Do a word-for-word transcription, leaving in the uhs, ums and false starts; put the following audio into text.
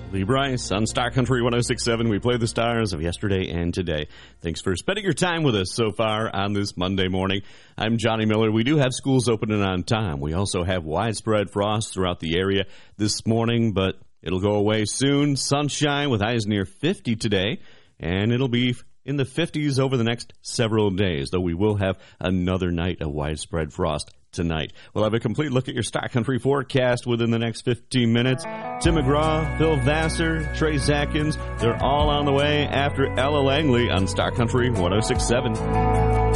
Lee Bryce on Star Country one oh six point seven. We play the stars of yesterday and today. Thanks for spending your time with us so far on this Monday morning. I'm Johnny Miller. We do have schools opening on time. We also have widespread frost throughout the area this morning, but it'll go away soon. Sunshine with highs near fifty today, and it'll be in the fifties over the next several days, though we will have another night of widespread frost tonight. We'll have a complete look at your Star Country forecast within the next fifteen minutes. Tim McGraw, Phil Vassar, Trey Zatkins, they're all on the way after Ella Langley on Star Country one oh six point seven.